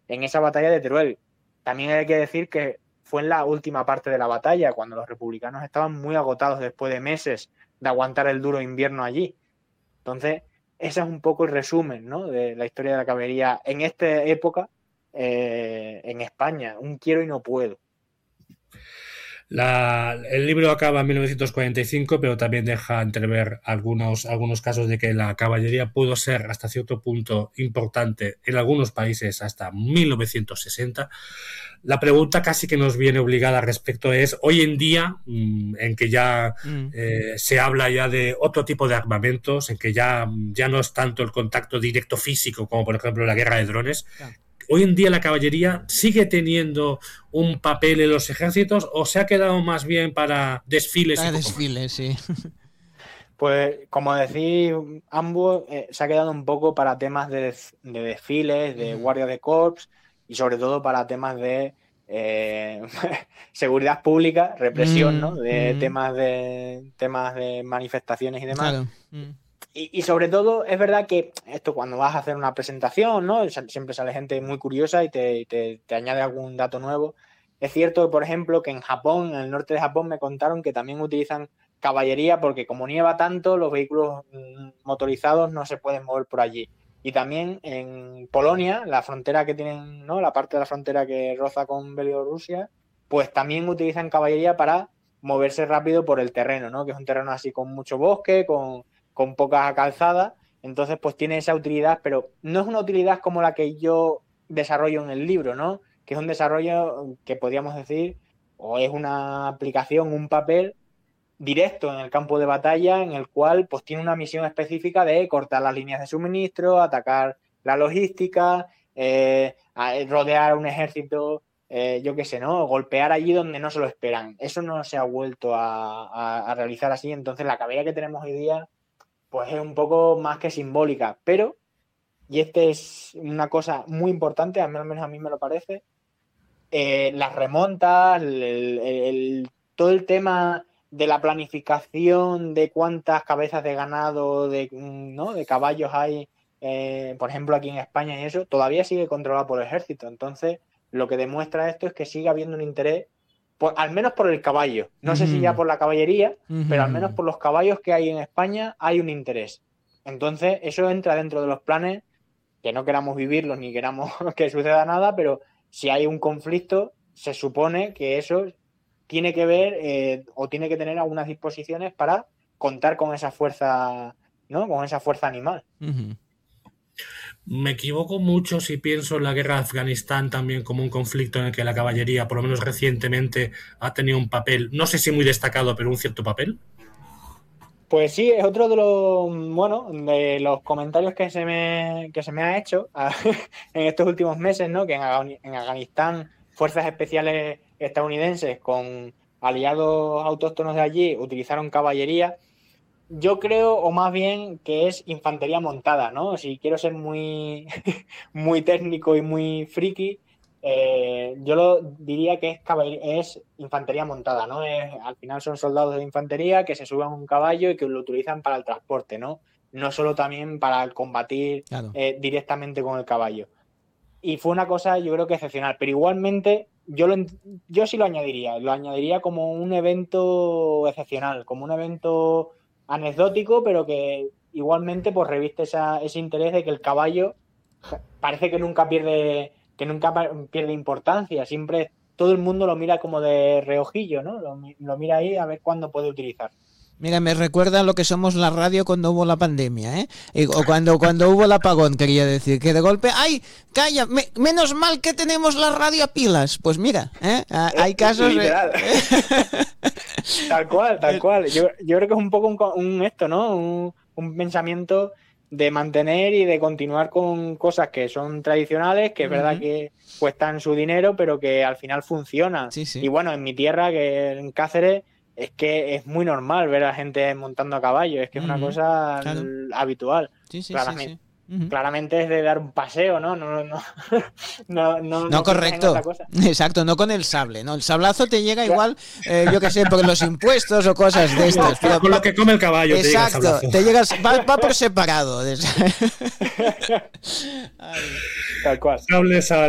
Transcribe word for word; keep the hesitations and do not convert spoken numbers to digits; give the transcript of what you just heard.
en esa batalla de Teruel. También hay que decir que fue en la última parte de la batalla, cuando los republicanos estaban muy agotados después de meses de aguantar el duro invierno allí. Entonces, ese es un poco el resumen, ¿no?, de la historia de la caballería en esta época eh, en España. Un quiero y no puedo. La, el libro acaba en mil novecientos cuarenta y cinco, pero también deja entrever algunos, algunos casos de que la caballería pudo ser hasta cierto punto importante en algunos países hasta mil novecientos sesenta. La pregunta casi que nos viene obligada al respecto es, hoy en día, en que ya mm. eh, se habla ya de otro tipo de armamentos, en que ya, ya no es tanto el contacto directo físico como por ejemplo la guerra de drones, yeah. ¿Hoy en día la caballería sigue teniendo un papel en los ejércitos o se ha quedado más bien para desfiles? Para y desfiles, sí. Pues, como decís ambos, eh, se ha quedado un poco para temas de, de desfiles, de mm. guardia de corps y sobre todo para temas de eh, seguridad pública, represión, mm. ¿no? De mm. temas de temas de manifestaciones y demás. Claro. Mm. Y, y sobre todo, es verdad que esto cuando vas a hacer una presentación, ¿no?, siempre sale gente muy curiosa y te, te, te añade algún dato nuevo. Es cierto, por ejemplo, que en Japón, en el norte de Japón, me contaron que también utilizan caballería porque como nieva tanto, los vehículos motorizados no se pueden mover por allí. Y también en Polonia, la frontera que tienen, ¿no?, la parte de la frontera que roza con Bielorrusia, pues también utilizan caballería para moverse rápido por el terreno, ¿no?, que es un terreno así con mucho bosque, con... con poca calzada, entonces pues tiene esa utilidad, pero no es una utilidad como la que yo desarrollo en el libro, ¿no?, que es un desarrollo que podríamos decir, o es una aplicación, un papel directo en el campo de batalla, en el cual pues tiene una misión específica de cortar las líneas de suministro, atacar la logística, eh, rodear un ejército, eh, yo qué sé, ¿no?, golpear allí donde no se lo esperan. Eso no se ha vuelto a, a, a realizar así, entonces la caballería que tenemos hoy día pues es un poco más que simbólica, pero, y esta es una cosa muy importante, al menos a mí me lo parece, eh, las remontas, el, el, el, todo el tema de la planificación de cuántas cabezas de ganado, de, ¿no?, de caballos hay, eh, por ejemplo aquí en España y eso, todavía sigue controlado por el ejército. Entonces, lo que demuestra esto es que sigue habiendo un interés, por, al menos por el caballo, no uh-huh. sé si ya por la caballería, uh-huh. pero al menos por los caballos que hay en España hay un interés. Entonces eso entra dentro de los planes, que no queramos vivirlos ni queramos que suceda nada, pero si hay un conflicto, se supone que eso tiene que ver eh, o tiene que tener algunas disposiciones para contar con esa fuerza, ¿no?, con esa fuerza animal. Uh-huh. Me equivoco mucho si pienso en la guerra de Afganistán también como un conflicto en el que la caballería, por lo menos recientemente, ha tenido un papel, no sé si muy destacado, pero un cierto papel. Pues sí, es otro de los, bueno, de los comentarios que se me, que se me ha hecho en estos últimos meses, ¿no?, que en, en Afganistán fuerzas especiales estadounidenses con aliados autóctonos de allí utilizaron caballería. Yo creo, o más bien, que es infantería montada, ¿no? Si quiero ser muy, muy técnico y muy friki, eh, yo lo diría que es, es infantería montada, ¿no? Es, al final son soldados de infantería que se suben a un caballo y que lo utilizan para el transporte, ¿no? No solo también para combatir claro. eh, directamente con el caballo. Y fue una cosa, yo creo que excepcional, pero igualmente yo, lo, yo sí lo añadiría, lo añadiría como un evento excepcional, como un evento anecdótico, pero que igualmente pues reviste esa, ese interés de que el caballo parece que nunca pierde que nunca pierde importancia, siempre todo el mundo lo mira como de reojillo, ¿no? Lo, lo mira ahí a ver cuándo puede utilizar. Mira, me recuerda lo que somos la radio cuando hubo la pandemia, ¿eh? O cuando, cuando hubo el apagón, quería decir, que de golpe, ¡ay, calla! Me, menos mal que tenemos la radio a pilas. Pues mira, ¿eh? Hay casos... Literal. Tal cual, tal cual. Yo, yo creo que es un poco un, un esto, ¿no? Un, un pensamiento de mantener y de continuar con cosas que son tradicionales, que es uh-huh. verdad que cuestan su dinero, pero que al final funcionan. Sí, sí. Y bueno, en mi tierra, que en Cáceres, es que es muy normal ver a gente montando a caballo, es que es una uh-huh. cosa claro. habitual. Sí, sí, claramente, sí, sí. Uh-huh. claramente es de dar un paseo, ¿no? No, no, no, no, no, no correcto. Exacto, no con el sable, ¿no? El sablazo te llega igual, eh, yo qué sé, por los impuestos o cosas de estas. Pero con lo que come el caballo. Exacto, te llega el sablazo. Te llegas, va, va por separado. Tal cual. Sables a